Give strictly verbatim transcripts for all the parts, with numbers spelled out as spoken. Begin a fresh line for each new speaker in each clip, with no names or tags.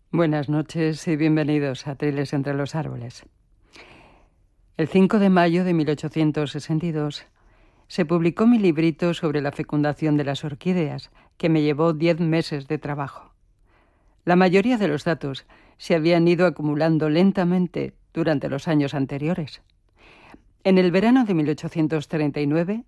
Buenas noches y bienvenidos a Triles entre los árboles. El cinco de mayo de mil ochocientos sesenta y dos se publicó mi librito sobre la fecundación de las orquídeas, que me llevó diez meses de trabajo. La mayoría de los datos se habían ido acumulando lentamente durante los años anteriores. En el verano de mil ochocientos treinta y nueve,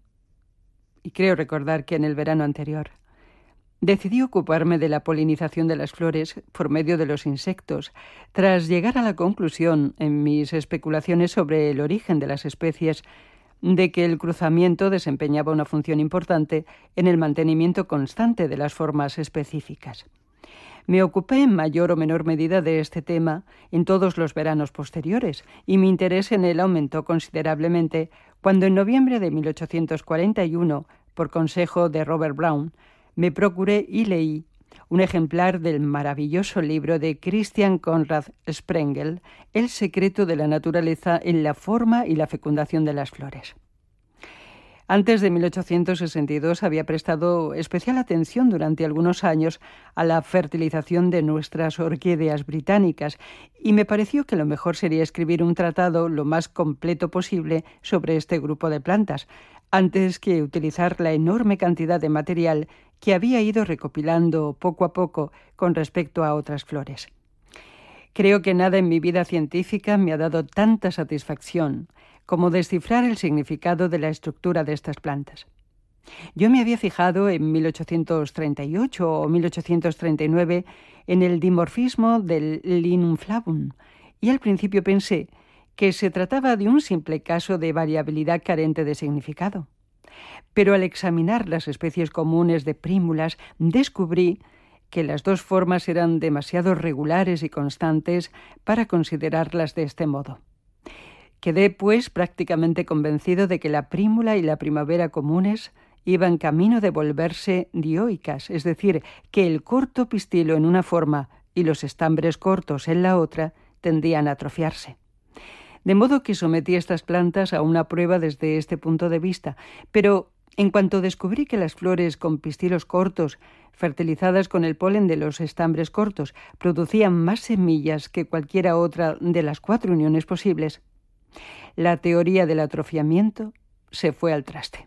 y creo recordar que en el verano anterior, decidí ocuparme de la polinización de las flores por medio de los insectos, tras llegar a la conclusión, en mis especulaciones sobre el origen de las especies, de que el cruzamiento desempeñaba una función importante en el mantenimiento constante de las formas específicas. Me ocupé en mayor o menor medida de este tema en todos los veranos posteriores, y mi interés en él aumentó considerablemente cuando en noviembre de mil ochocientos cuarenta y uno, por consejo de Robert Brown, me procuré y leí un ejemplar del maravilloso libro de Christian Conrad Sprengel, El secreto de la naturaleza en la forma y la fecundación de las flores. Antes de mil ochocientos sesenta y dos había prestado especial atención durante algunos años a la fertilización de nuestras orquídeas británicas, y me pareció que lo mejor sería escribir un tratado lo más completo posible sobre este grupo de plantas, antes que utilizar la enorme cantidad de material que había ido recopilando poco a poco con respecto a otras flores. Creo que nada en mi vida científica me ha dado tanta satisfacción como descifrar el significado de la estructura de estas plantas. Yo me había fijado en mil ochocientos treinta y ocho o mil ochocientos treinta y nueve en el dimorfismo del Linum flavum, y al principio pensé que se trataba de un simple caso de variabilidad carente de significado. Pero al examinar las especies comunes de prímulas, descubrí que las dos formas eran demasiado regulares y constantes para considerarlas de este modo. Quedé, pues, prácticamente convencido de que la prímula y la primavera comunes iban camino de volverse dioicas, es decir, que el corto pistilo en una forma y los estambres cortos en la otra tendían a atrofiarse. De modo que sometí estas plantas a una prueba desde este punto de vista, pero en cuanto descubrí que las flores con pistilos cortos, fertilizadas con el polen de los estambres cortos, producían más semillas que cualquiera otra de las cuatro uniones posibles, la teoría del atrofiamiento se fue al traste.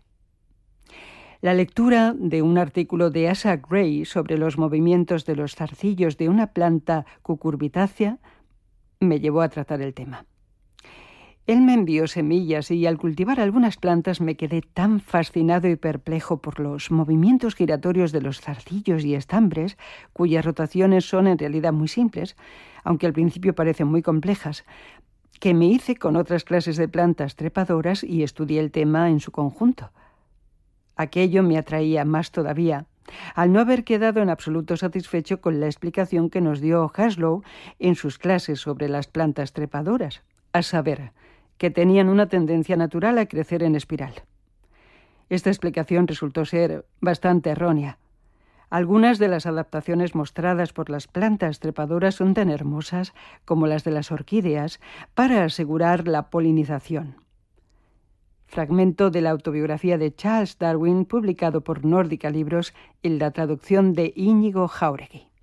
La lectura de un artículo de Asa Gray sobre los movimientos de los zarcillos de una planta cucurbitácea me llevó a tratar el tema. Él me envió semillas y al cultivar algunas plantas me quedé tan fascinado y perplejo por los movimientos giratorios de los zarcillos y estambres, cuyas rotaciones son en realidad muy simples, aunque al principio parecen muy complejas, que me hice con otras clases de plantas trepadoras y estudié el tema en su conjunto. Aquello me atraía más todavía, al no haber quedado en absoluto satisfecho con la explicación que nos dio Haslow en sus clases sobre las plantas trepadoras, a saber, que tenían una tendencia natural a crecer en espiral. Esta explicación resultó ser bastante errónea. Algunas de las adaptaciones mostradas por las plantas trepadoras son tan hermosas como las de las orquídeas para asegurar la polinización. Fragmento de la autobiografía de Charles Darwin, publicado por Nórdica Libros en la traducción de Íñigo Jáuregui.